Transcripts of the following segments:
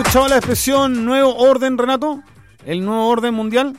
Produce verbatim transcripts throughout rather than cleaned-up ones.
¿Escuchado la expresión nuevo orden, Renato? ¿El nuevo orden mundial?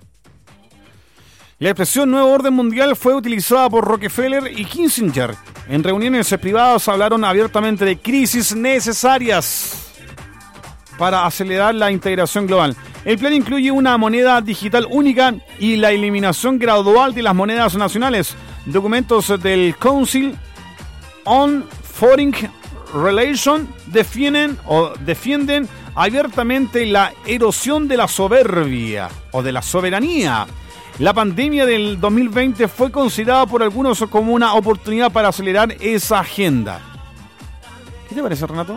La expresión nuevo orden mundial fue utilizada por Rockefeller y Kissinger. En reuniones privadas hablaron abiertamente de crisis necesarias para acelerar la integración global. El plan incluye una moneda digital única y la eliminación gradual de las monedas nacionales. Documentos del Council on Foreign Relations defienden o defienden abiertamente la erosión de la soberbia o de la soberanía. La pandemia del dos mil veinte fue considerada por algunos como una oportunidad para acelerar esa agenda. ¿Qué te parece, Renato?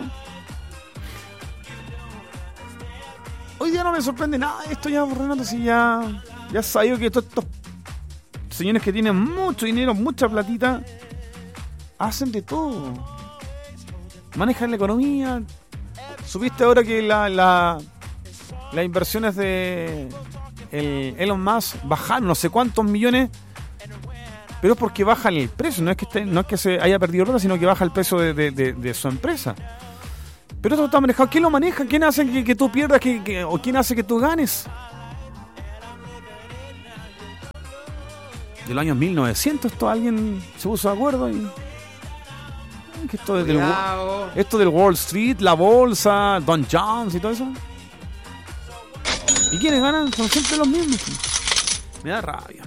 Hoy día no me sorprende nada esto ya, Renato, si ya, ya sabía que todos estos señores que tienen mucho dinero, mucha platita, hacen de todo. Manejan la economía. ¿Supiste ahora que la, la, las inversiones de el Elon Musk bajaron no sé cuántos millones? Pero es porque baja el precio, no es que esté, no es que se haya perdido plata, sino que baja el precio de, de, de, de su empresa. Pero esto está manejado. ¿Quién lo maneja? ¿Quién hace que, que tú pierdas que, que, o quién hace que tú ganes? De los años mil novecientos esto alguien se puso de acuerdo y... Que esto, del, esto del Wall Street, la bolsa, Don Jones y todo eso. ¿Y quiénes ganan? Son siempre los mismos. Me da rabia.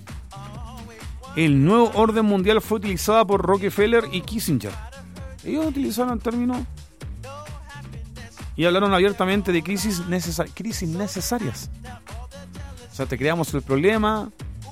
El nuevo orden mundial fue utilizada por Rockefeller y Kissinger. Ellos utilizaron el término y hablaron abiertamente de crisis, necesar- crisis necesarias. O sea, te creamos el problema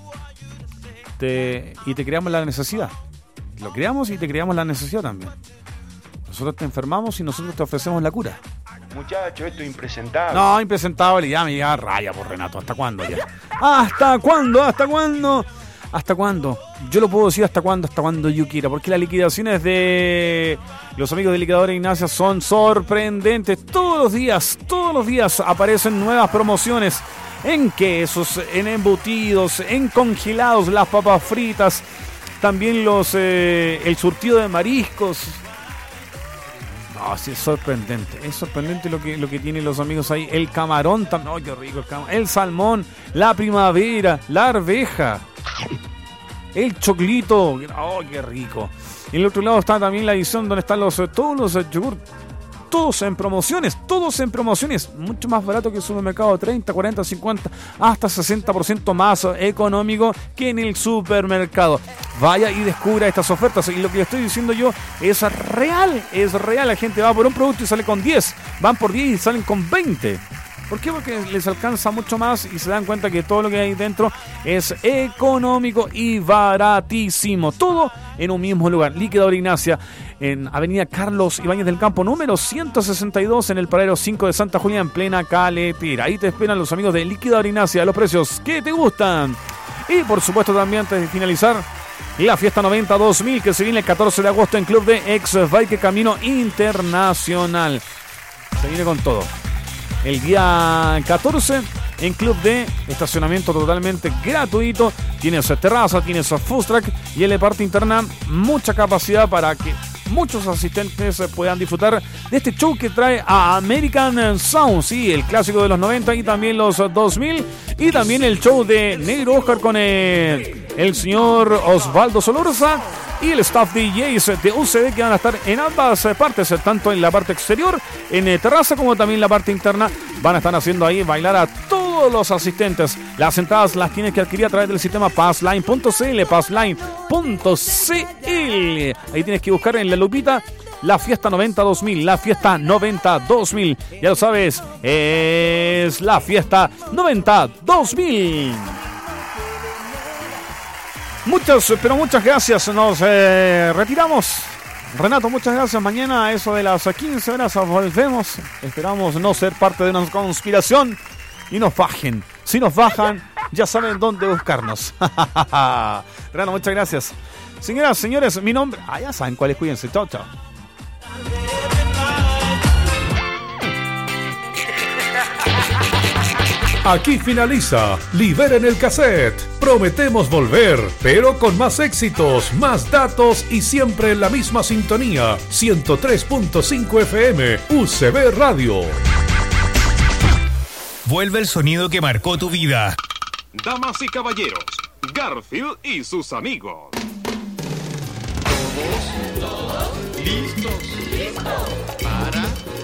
te, y te creamos la necesidad. Lo creamos y te creamos la necesidad también. Nosotros te enfermamos y nosotros te ofrecemos la cura. Muchacho, esto es impresentable. No, impresentable, ya me llega raya por Renato. ¿Hasta cuándo ya? ¿Hasta cuándo? ¿Hasta cuándo? ¿Hasta cuándo? Yo lo puedo decir hasta cuándo, hasta cuándo yo quiera, porque las liquidaciones de los amigos de Liquidadora Ignacia son sorprendentes. Todos los días, todos los días aparecen nuevas promociones en quesos, en embutidos, en congelados, las papas fritas. También los eh, el surtido de mariscos. No, sí, es sorprendente. Es sorprendente lo que, lo que tienen los amigos ahí. El camarón también. ¡Oh, qué rico el camarón! El salmón, la primavera, la arveja, el choclito. ¡Oh, qué rico! Y en el otro lado está también la edición donde están los todos los eh, yogur. Todos en promociones, todos en promociones, mucho más barato que el supermercado, treinta, cuarenta, cincuenta, hasta sesenta por ciento más económico que en el supermercado. Vaya y descubra estas ofertas, y lo que le estoy diciendo yo es real, es real. La gente va por un producto y sale con diez, van por diez y salen con veinte. ¿Por qué? Porque les alcanza mucho más y se dan cuenta que todo lo que hay dentro es económico y baratísimo. Todo en un mismo lugar. Liquidadora Ignacia, en Avenida Carlos Ibáñez del Campo, número ciento sesenta y dos, en el paradero cinco de Santa Julia, en plena Caletera. Ahí te esperan los amigos de Liquidadora Ignacia, los precios que te gustan. Y por supuesto también, antes de finalizar, la Fiesta noventa dos mil, que se viene el catorce de agosto en Club de Ex Bike Camino Internacional. Se viene con todo. El día catorce en Club D, estacionamiento totalmente gratuito. Tienes terraza, tienes food truck y en la parte interna mucha capacidad para que muchos asistentes puedan disfrutar de este show que trae a American Sound, sí, el clásico de los noventa y también los dos mil, y también el show de Negro Oscar con el, el señor Osvaldo Solorza y el staff D Js de U C D, que van a estar en ambas partes, tanto en la parte exterior, en terraza, como también en la parte interna. Van a estar haciendo ahí bailar a todos los asistentes. Las entradas las tienes que adquirir a través del sistema passline punto c l, passline punto c l. Ahí tienes que buscar en la lupita la Fiesta noventa dos mil, la Fiesta noventa dos mil. Ya lo sabes, es la Fiesta noventa dos mil. Muchas, pero muchas gracias. Nos eh, retiramos. Renato, muchas gracias. Mañana a eso de las quince horas volvemos. Esperamos no ser parte de una conspiración y nos bajen. Si nos bajan, ya saben dónde buscarnos. Renato, muchas gracias. Señoras, señores, mi nombre... Ah, ya saben cuál es. Cuídense. Chao, chao. Aquí finaliza Liberen el Cassette. Prometemos volver, pero con más éxitos, más datos y siempre en la misma sintonía. ciento tres punto cinco F M, U C B Radio. vuelve el sonido que marcó tu vida. Damas y caballeros, Garfield y sus amigos. ¿Todos? ¿Todos? ¿Listos? ¿Listos? Para...